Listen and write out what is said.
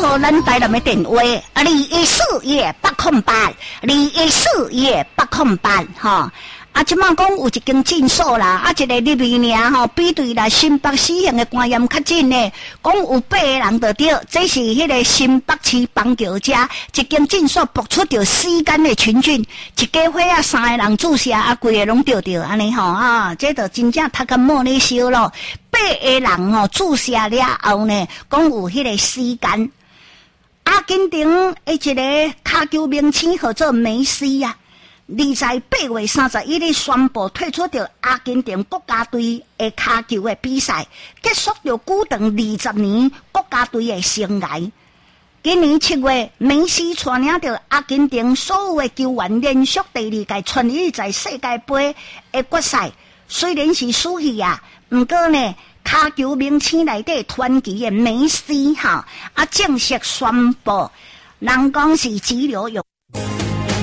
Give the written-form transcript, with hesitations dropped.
好咱台南的电话214-808，214-808哈。啊，即摆讲有一间诊所啦，啊，一个入面尔吼，比对啦，新北市县的观验较近呢，讲有8个人就对，这是迄个新北市邦桥遮一间诊所爆出着4间的群菌，一家伙啊3个人注射，啊规个拢着安尼吼啊，这就真正读甲莫咧烧咯，8个人吼注射了后呢，讲有迄个4间。阿根廷一个骹球明星叫做梅西啊。在8月31日宣布退出掉阿根廷国家队的骹球的比赛，结束掉久长20年国家队的生涯。今年7月，梅西带领着阿根廷所有的球员连续第2届参与在世界杯的决赛，虽然是输去啊，不过呢，骹球明星内底传奇的梅西哈啊正式宣布，人讲是急流勇